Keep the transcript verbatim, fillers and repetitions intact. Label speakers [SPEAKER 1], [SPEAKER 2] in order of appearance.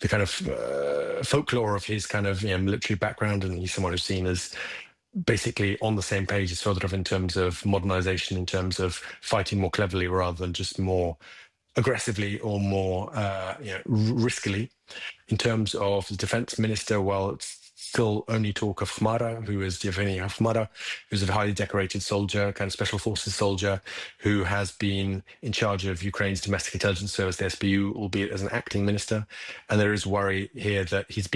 [SPEAKER 1] the kind of uh, folklore of his kind of you know, military background, and he's someone who's seen as basically on the same page as Fedorov in terms of modernization, in terms of fighting more cleverly rather than just more aggressively or more uh, you know, riskily. In terms of the defense minister, well, it's still only talk of Khmara, who is Yevgeny Khmara, who's a highly decorated soldier, kind of special forces soldier, who has been in charge of Ukraine's domestic intelligence service, the S B U, albeit as an acting minister. And there is worry here that he's been